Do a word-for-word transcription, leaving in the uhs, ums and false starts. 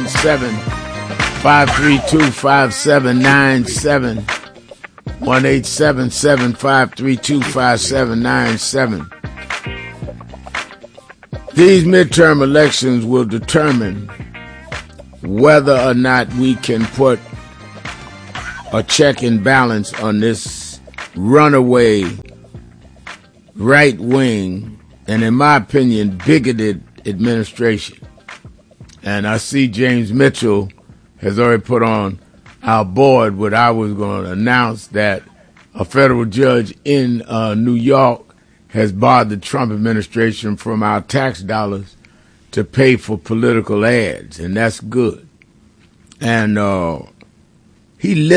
seven, five three two, five seven nine seven. one eight seven seven, five three two, five seven nine seven. These midterm elections will determine whether or not we can put a check and balance on this runaway right wing and, in my opinion, bigoted administration. And I see James Mitchell has already put on our board what I was going to announce, that a federal judge in uh, New York has barred the Trump administration from our tax dollars to pay for political ads, and that's good. And uh, he